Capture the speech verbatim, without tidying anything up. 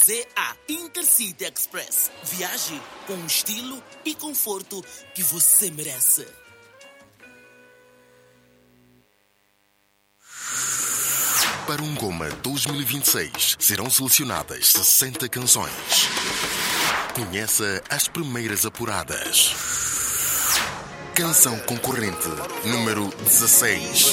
Z A Intercity Express. Viaje com o estilo e conforto que você merece. Para um Goma dois mil e vinte e seis, serão selecionadas sessenta canções. Conheça as primeiras apuradas. Canção concorrente número dezasseis.